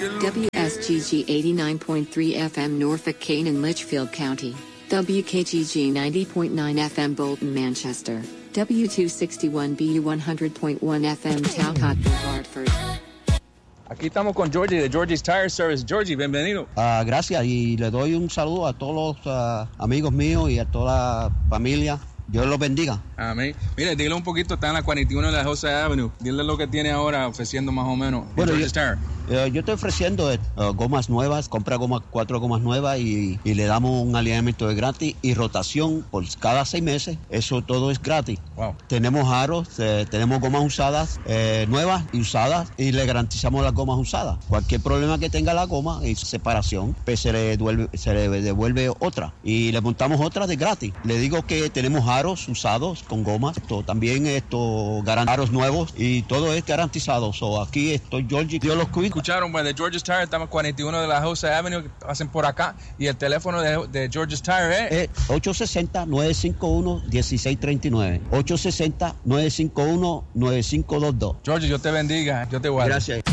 WSGG 89.3 FM Norfolk, Kane and Litchfield County. WKGG 90.9 FM Bolton, Manchester. W261BU 100.1 FM Talcott, Hartford. Aquí estamos con Georgie de Georgie's Tire Service. Georgie, bienvenido. Gracias, y le doy un saludo a todos los amigos míos y a toda la familia. Dios los bendiga. Amén. Mire, dile un poquito, está en la 41 de la Jose Avenue. Dile lo que tiene ahora ofreciendo más o menos. Bueno, yo estoy ofreciendo gomas nuevas, compra 4 gomas nuevas y le damos un alineamiento de gratis y rotación por cada 6 meses. Eso todo es gratis. Wow. Tenemos aros, tenemos gomas usadas, nuevas y usadas, y le garantizamos las gomas usadas. Cualquier problema que tenga la goma y separación, pues se le devuelve otra y le montamos otra de gratis. Le digo que tenemos aros usados con gomas, también aros nuevos y todo es garantizado. Aquí estoy, Georgie, Dios los cuida. Escucharon, pues, de George's Tire, estamos 41 de la Jose Avenue, que pasen por acá, y el teléfono de George's Tire es 860-951-1639, 860-951-9522. Georgie, yo te bendiga, yo te guardo. Gracias.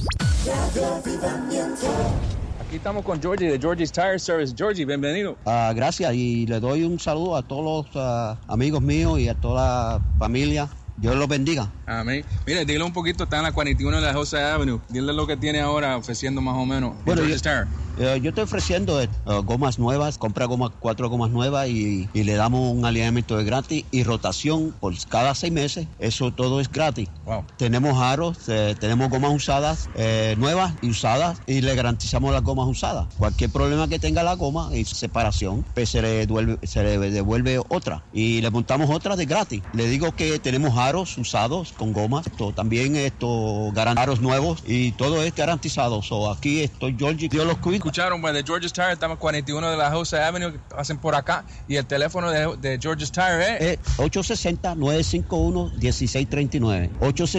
Aquí estamos con Georgie de Georgie's Tire Service. Georgie, bienvenido. Gracias, y le doy un saludo a todos los amigos míos y a toda la familia. Dios los bendiga. Amén. Mire, dile un poquito, está en la 41 de la Jose Avenue. Dile lo que tiene ahora ofreciendo más o menos. Bueno, yo estoy ofreciendo gomas nuevas, compra 4 gomas nuevas y le damos un alineamiento de gratis y rotación por cada 6 meses. Eso todo es gratis. Wow. Tenemos aros, tenemos gomas usadas, nuevas y usadas, y le garantizamos las gomas usadas. Cualquier problema que tenga la goma y separación, pues se le devuelve otra y le montamos otra de gratis. Le digo que tenemos aros usados con gomas, también aros nuevos y todo es garantizado. Aquí estoy, Georgie, Dios los cuida. Escucharon, pues, de George's Tire, estamos 41 de la Jose Avenue, que pasen por acá, y el teléfono de George's Tire es 860-951-1639,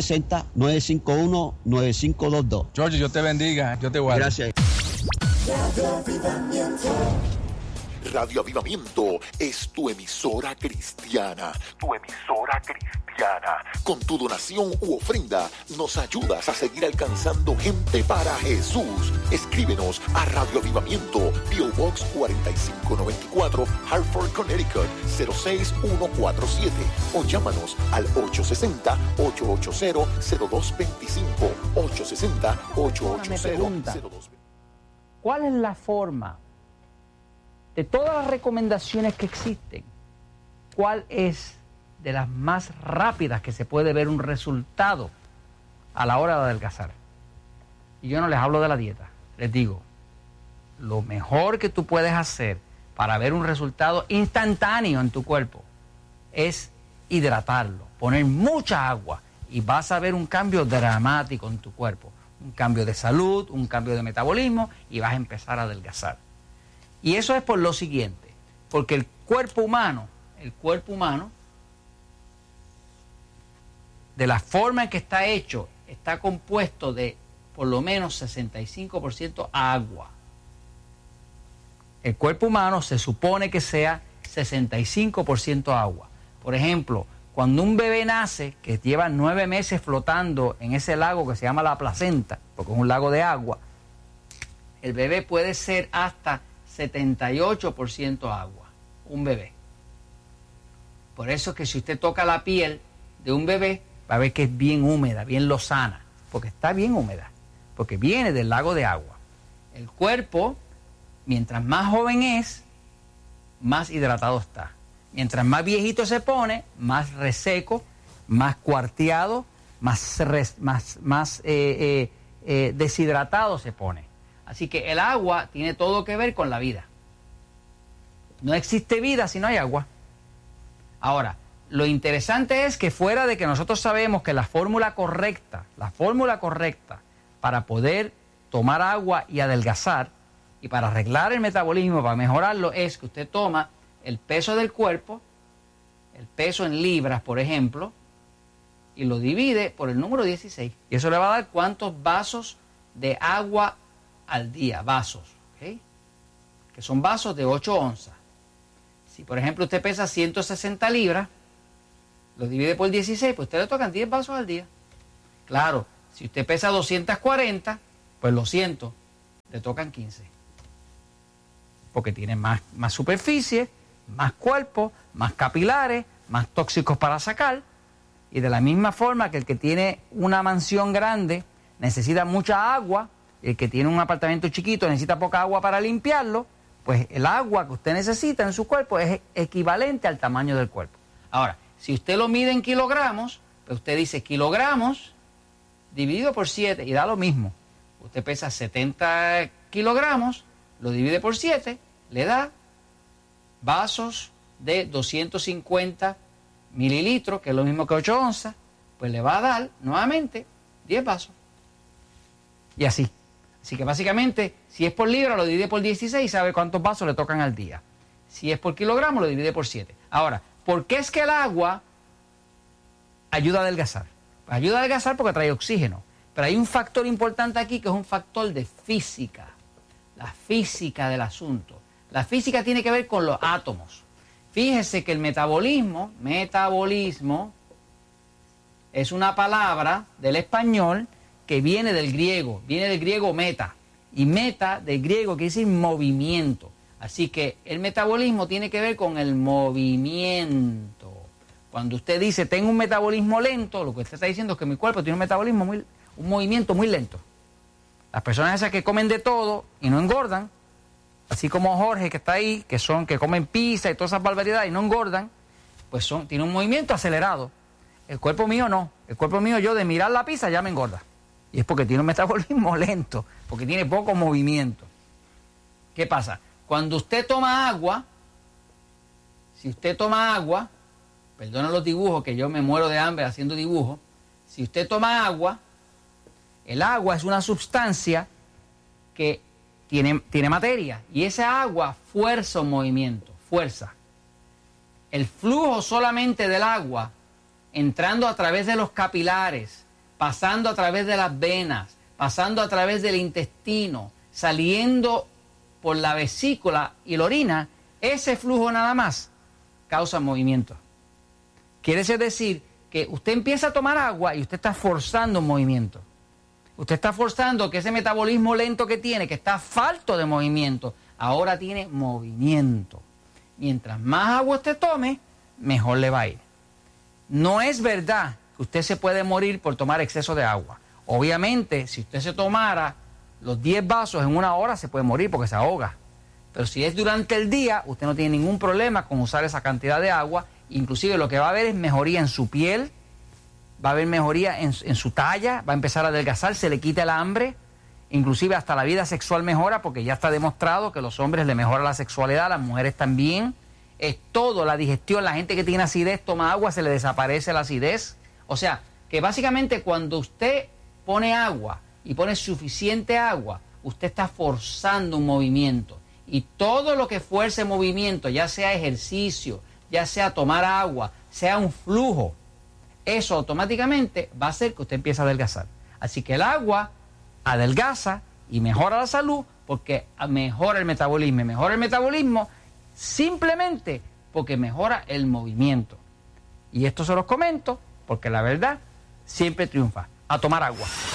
860-951-9522. Georgie, yo te bendiga, yo te guardo. Gracias. Radio Avivamiento es tu emisora cristiana. Tu emisora cristiana. Con tu donación u ofrenda nos ayudas a seguir alcanzando gente para Jesús. Escríbenos a Radio Avivamiento, P.O. Box 4594, Hartford, Connecticut 06147, o llámanos al 860-880-0225, 860-880-0225. ¿Cuál es la forma de todas las recomendaciones que existen? ¿Cuál es de las más rápidas que se puede ver un resultado a la hora de adelgazar? Y yo no les hablo de la dieta, les digo, lo mejor que tú puedes hacer para ver un resultado instantáneo en tu cuerpo es hidratarlo, poner mucha agua, y vas a ver un cambio dramático en tu cuerpo, un cambio de salud, un cambio de metabolismo, y vas a empezar a adelgazar. Y eso es por lo siguiente, porque el cuerpo humano, de la forma en que está hecho, está compuesto de por lo menos 65% agua. El cuerpo humano se supone que sea 65% agua. Por ejemplo, cuando un bebé nace, que lleva 9 meses flotando en ese lago que se llama la placenta, porque es un lago de agua, el bebé puede ser hasta 78% agua, un bebé. Por eso es que si usted toca la piel de un bebé, va a ver que es bien húmeda, bien lozana, porque está bien húmeda, porque viene del lago de agua. El cuerpo, mientras más joven es, más hidratado está. Mientras más viejito se pone, más reseco, más cuarteado, más deshidratado se pone. Así que el agua tiene todo que ver con la vida. No existe vida si no hay agua. Ahora, lo interesante es que fuera de que nosotros sabemos que la fórmula correcta para poder tomar agua y adelgazar y para arreglar el metabolismo, para mejorarlo, es que usted toma el peso del cuerpo, el peso en libras, por ejemplo, y lo divide por el número 16. Y eso le va a dar cuántos vasos de agua al día, vasos, ¿ok? Que son vasos de 8 onzas. Si, por ejemplo, usted pesa 160 libras, lo divide por 16, pues usted le tocan 10 vasos al día. Claro, si usted pesa 240, Pues lo siento, le tocan 15. Porque tiene más superficie, más cuerpo, más capilares, más tóxicos para sacar. Y de la misma forma que el que tiene una mansión grande necesita mucha agua, el que tiene un apartamento chiquito necesita poca agua para limpiarlo, pues el agua que usted necesita en su cuerpo es equivalente al tamaño del cuerpo. Ahora, si usted lo mide en kilogramos, pues usted dice kilogramos dividido por 7 y da lo mismo. Usted pesa 70 kilogramos, lo divide por 7, le da vasos de 250 mililitros, que es lo mismo que 8 onzas, pues le va a dar nuevamente 10 vasos. Y así. Así que básicamente, si es por libra, lo divide por 16 y sabe cuántos vasos le tocan al día. Si es por kilogramo, lo divide por 7. Ahora, ¿por qué es que el agua ayuda a adelgazar? Pues ayuda a adelgazar porque trae oxígeno. Pero hay un factor importante aquí que es un factor de física. La física del asunto. La física tiene que ver con los átomos. Fíjese que el metabolismo es una palabra del español que viene del griego meta. Y meta del griego quiere decir movimiento. Así que el metabolismo tiene que ver con el movimiento. Cuando usted dice, tengo un metabolismo lento, lo que usted está diciendo es que mi cuerpo tiene un movimiento muy lento. Las personas esas que comen de todo y no engordan, así como Jorge que está ahí, que comen pizza y todas esas barbaridades y no engordan, pues tienen un movimiento acelerado. El cuerpo mío no. El cuerpo mío, yo de mirar la pizza ya me engorda. Y es porque tiene un metabolismo lento, porque tiene poco movimiento. ¿Qué pasa? Cuando usted toma agua, si usted toma agua, perdona los dibujos, que yo me muero de hambre haciendo dibujos, si usted toma agua, el agua es una sustancia que tiene materia, y esa agua fuerza un movimiento, fuerza. El flujo solamente del agua, entrando a través de los capilares, pasando a través de las venas, pasando a través del intestino, saliendo por la vesícula y la orina, ese flujo nada más causa movimiento. Quiere decir que usted empieza a tomar agua y usted está forzando un movimiento. Usted está forzando que ese metabolismo lento que tiene, que está falto de movimiento, ahora tiene movimiento. Mientras más agua usted tome, mejor le va a ir. No es verdad que usted se puede morir por tomar exceso de agua. Obviamente, si usted se tomara los 10 vasos en una hora, se puede morir porque se ahoga. Pero si es durante el día, usted no tiene ningún problema con usar esa cantidad de agua. Inclusive lo que va a haber es mejoría en su piel, va a haber mejoría en su talla, va a empezar a adelgazar, se le quita el hambre, inclusive hasta la vida sexual mejora, porque ya está demostrado que a los hombres le mejora la sexualidad, a las mujeres también. Es todo, la digestión, la gente que tiene acidez toma agua, se le desaparece la acidez. O sea, que básicamente cuando usted pone agua y pone suficiente agua, usted está forzando un movimiento. Y todo lo que fuerce movimiento, ya sea ejercicio, ya sea tomar agua, sea un flujo, eso automáticamente va a hacer que usted empiece a adelgazar. Así que el agua adelgaza y mejora la salud porque mejora el metabolismo. Mejora el metabolismo simplemente porque mejora el movimiento. Y esto se los comento porque la verdad siempre triunfa. A tomar agua.